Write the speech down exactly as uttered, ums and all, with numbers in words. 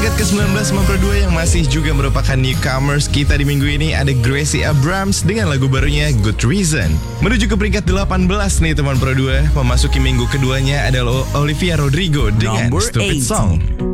peringkat ke sembilan belas sembilan puluh dua yang masih juga merupakan newcomers kita di minggu ini ada Gracie Abrams dengan lagu barunya Good Reason. Menuju ke peringkat delapan belas nih teman Pro dua, memasuki minggu keduanya adalah Olivia Rodrigo dengan Number Stupid eight. Song.